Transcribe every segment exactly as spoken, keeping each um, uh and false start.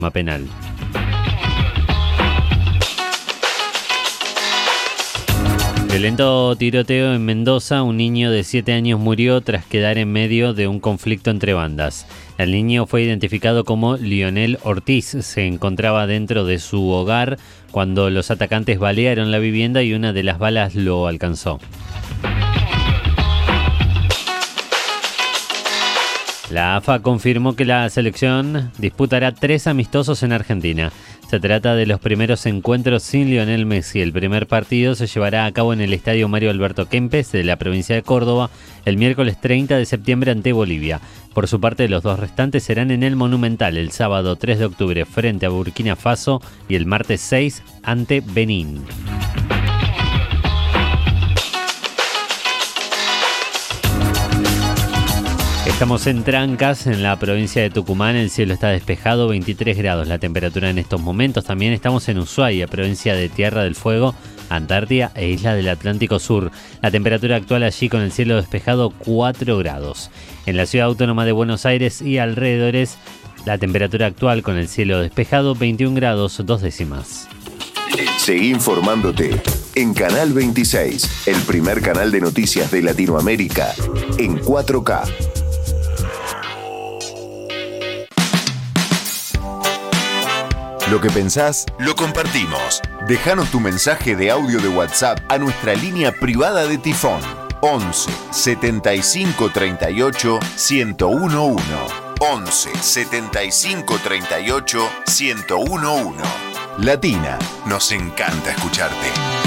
penal. Violento tiroteo en Mendoza. Un niño de siete años murió tras quedar en medio de un conflicto entre bandas. El niño fue identificado como Lionel Ortiz. Se encontraba dentro de su hogar cuando los atacantes balearon la vivienda y una de las balas lo alcanzó. La A F A confirmó que la selección disputará tres amistosos en Argentina. Se trata de los primeros encuentros sin Lionel Messi. El primer partido se llevará a cabo en el Estadio Mario Alberto Kempes de la provincia de Córdoba el miércoles treinta de septiembre ante Bolivia. Por su parte, los dos restantes serán en el Monumental el sábado tres de octubre frente a Burkina Faso y el martes seis ante Benín. Estamos en Trancas, en la provincia de Tucumán. El cielo está despejado, veintitrés grados la temperatura en estos momentos. También estamos en Ushuaia, provincia de Tierra del Fuego, Antártida e Isla del Atlántico Sur. La temperatura actual allí con el cielo despejado, cuatro grados. En la ciudad autónoma de Buenos Aires y alrededores, la temperatura actual con el cielo despejado, veintiún grados, dos décimas. Seguí informándote en Canal veintiséis, el primer canal de noticias de Latinoamérica, en cuatro K. Lo que pensás, lo compartimos. Déjanos tu mensaje de audio de WhatsApp a nuestra línea privada de Tifón. once setenta y cinco treinta y ocho ciento uno. once setenta y cinco treinta y ocho ciento uno. Latina, nos encanta escucharte.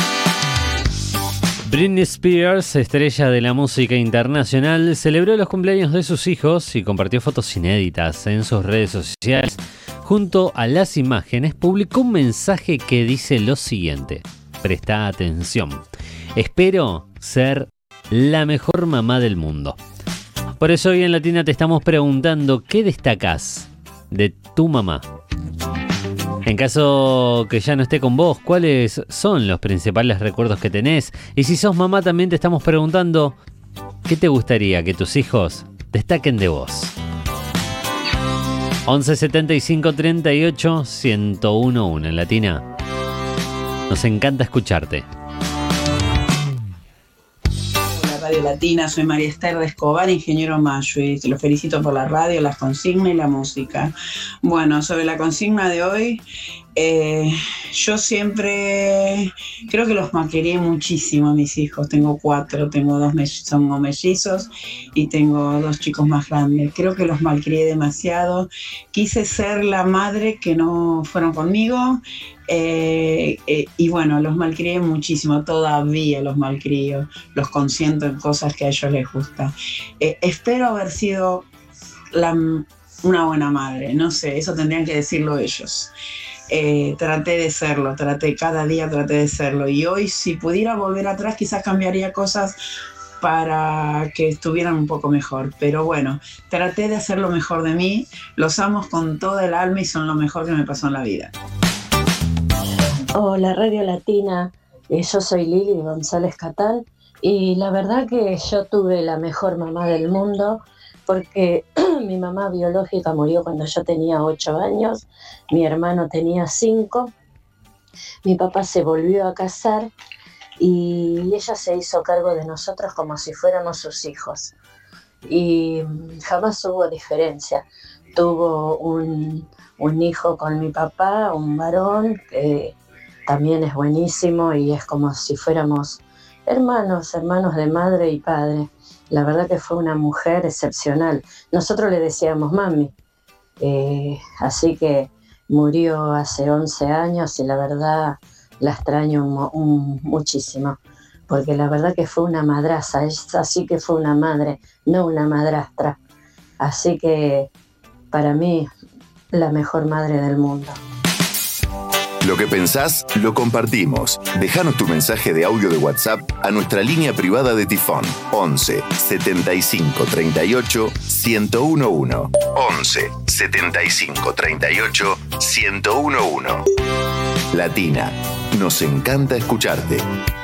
Britney Spears, estrella de la música internacional, celebró los cumpleaños de sus hijos y compartió fotos inéditas en sus redes sociales. Junto a las imágenes, publicó un mensaje que dice lo siguiente. Presta atención. Espero ser la mejor mamá del mundo. Por eso hoy en Latina te estamos preguntando ¿qué destacás de tu mamá? En caso que ya no esté con vos, ¿cuáles son los principales recuerdos que tenés? Y si sos mamá, también te estamos preguntando ¿qué te gustaría que tus hijos destaquen de vos? once setenta y cinco treinta y ocho ciento uno en Latina. Nos encanta escucharte. Hola Radio Latina, soy María Esther de Escobar, ingeniero Mayo, y te lo felicito por la radio, las consignas y la música. Bueno, sobre la consigna de hoy, eh, yo siempre creo que los malcrié muchísimo a mis hijos. Tengo cuatro, tengo dos mellizos, son mellizos y tengo dos chicos más grandes. Creo que los malcrié demasiado. Quise ser la madre que no fueron conmigo. Eh, eh, y bueno, los malcrié muchísimo, todavía los malcrío, los consiento en cosas que a ellos les gustan. Eh, espero haber sido la, una buena madre, no sé, eso tendrían que decirlo ellos. Eh, traté de serlo, traté cada día, traté de serlo. Y hoy, si pudiera volver atrás, quizás cambiaría cosas para que estuvieran un poco mejor. Pero bueno, traté de hacer lo mejor de mí, los amo con toda el alma y son lo mejor que me pasó en la vida. Hola Radio Latina, eh, yo soy Lili González Catán y la verdad que yo tuve la mejor mamá del mundo porque mi mamá biológica murió cuando yo tenía ocho años, mi hermano tenía cinco, mi papá se volvió a casar y ella se hizo cargo de nosotros como si fuéramos sus hijos y jamás hubo diferencia. Tuvo un, un hijo con mi papá, un varón que también es buenísimo y es como si fuéramos hermanos, hermanos de madre y padre. La verdad que fue una mujer excepcional. Nosotros le decíamos mami. Eh, así que murió hace once años y la verdad la extraño un, un, muchísimo. Porque la verdad que fue una madraza. Es así que fue una madre, no una madrastra. Así que para mí, la mejor madre del mundo. Lo que pensás, lo compartimos. Déjanos tu mensaje de audio de WhatsApp a nuestra línea privada de Tifón. once setenta y cinco treinta y ocho ciento uno. once setenta y cinco treinta y ocho ciento uno. Latina, nos encanta escucharte.